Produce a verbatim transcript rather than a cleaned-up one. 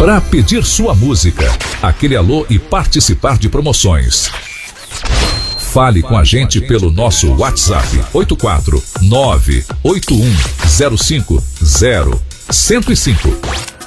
Para pedir sua música, aquele alô e participar de promoções. Fale com a gente pelo nosso WhatsApp oito quatro nove oito um zero cinco zero zero zero cinco.